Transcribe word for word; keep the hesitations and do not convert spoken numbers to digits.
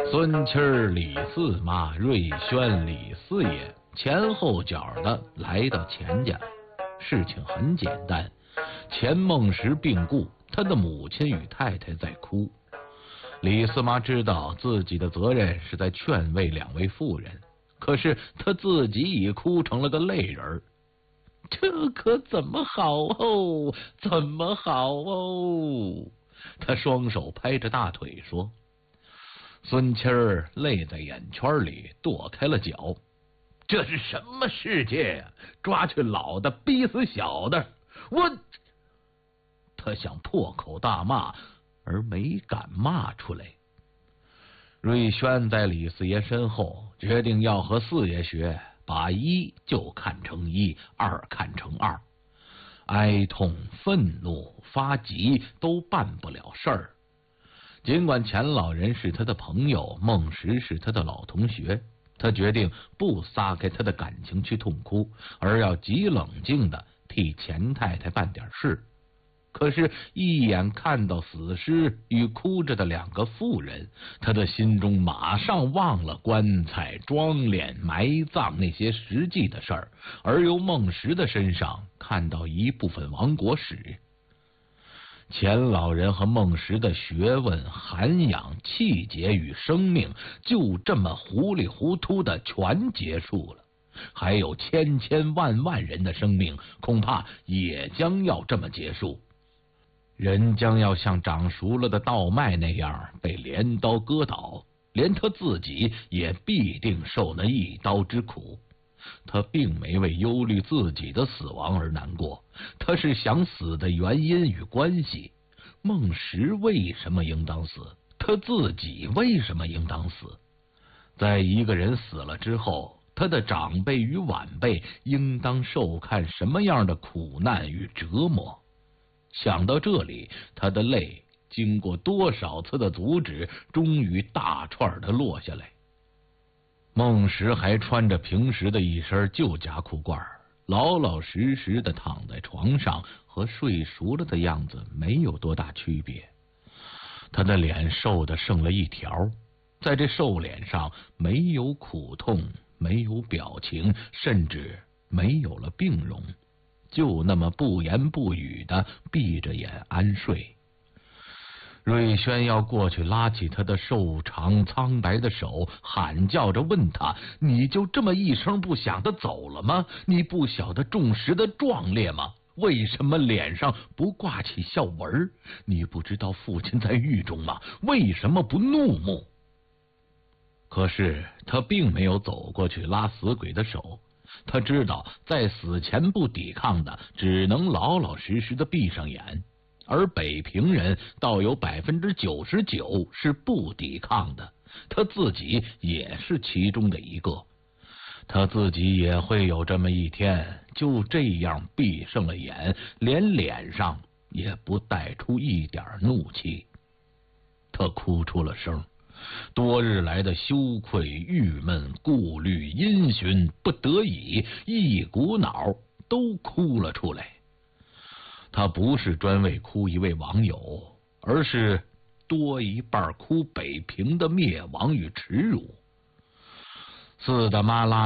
孙七儿、李四妈、瑞轩、李四爷前后脚的来到钱家。事情很简单，钱梦石病故，他的母亲与太太在哭。李四妈知道自己的责任是在劝慰两位妇人，可是她自己已哭成了个泪人。这可怎么好哦，怎么好哦！他双手拍着大腿说。孙七儿泪在眼圈里跺开了脚，这是什么世界呀、啊？抓去老的，逼死小的！我，他想破口大骂，而没敢骂出来。瑞轩在李四爷身后，决定要和四爷学，把一就看成一，二看成二。哀痛、愤怒、发急都办不了事儿。尽管钱老人是他的朋友，孟石是他的老同学，他决定不撒开他的感情去痛哭，而要极冷静的替钱太太办点事。可是，一眼看到死尸与哭着的两个妇人，他的心中马上忘了棺材、装殓、埋葬那些实际的事儿，而由孟石的身上看到一部分亡国史。钱老人和孟石的学问、涵养、气节与生命，就这么糊里糊涂的全结束了。还有千千万万人的生命，恐怕也将要这么结束。人将要像长熟了的稻麦那样被镰刀割倒，连他自己也必定受那一刀之苦。他并没为忧虑自己的死亡而难过，他是想死的原因与关系。孟石为什么应当死？他自己为什么应当死？在一个人死了之后，他的长辈与晚辈应当受看什么样的苦难与折磨？想到这里，他的泪经过多少次的阻止，终于大串的落下来。孟石还穿着平时的一身旧夹裤褂，老老实实的躺在床上，和睡熟了的样子没有多大区别。他的脸瘦得剩了一条，在这瘦脸上没有苦痛，没有表情，甚至没有了病容，就那么不言不语的闭着眼安睡。瑞轩要过去拉起他的瘦长苍白的手，喊叫着问他：你就这么一声不响的走了吗？你不晓得重视的壮烈吗？为什么脸上不挂起笑纹？你不知道父亲在狱中吗？为什么不怒目？可是他并没有走过去拉死鬼的手，他知道在死前不抵抗的，只能老老实实的闭上眼。而北平人倒有百分之九十九是不抵抗的，他自己也是其中的一个。他自己也会有这么一天，就这样闭上了眼，连脸上也不带出一点怒气。他哭出了声，多日来的羞愧、郁闷、顾虑、阴循、不得已，一股脑都哭了出来。他不是专为哭一位网友，而是多一半哭北平的灭亡与耻辱。四大妈拉